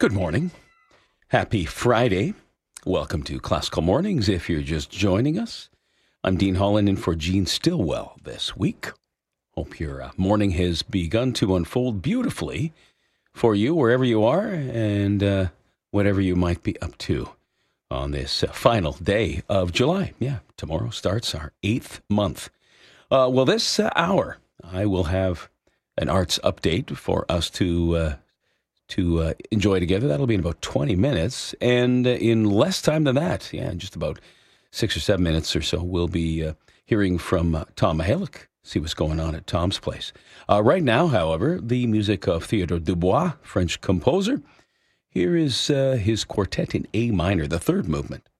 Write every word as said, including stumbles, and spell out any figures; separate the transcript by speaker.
Speaker 1: Good morning. Happy Friday. Welcome to Classical Mornings if you're just joining us. I'm Dean Holland in for Gene Stillwell this week. Hope your uh, morning has begun to unfold beautifully for you wherever you are and uh, whatever you might be up to on this uh, final day of July. Yeah, tomorrow starts our eighth month. Uh, well, this uh, hour, I will have an arts update for us to uh, to uh, enjoy together. That'll be in about twenty minutes. And uh, in less time than that, yeah, in just about six or seven minutes or so, we'll be uh, hearing from uh, Tom Mihalik, see what's going on at Tom's place. Uh, right now, however, the music of Theodore Dubois, French composer. Here is uh, his quartet in A minor, the third movement.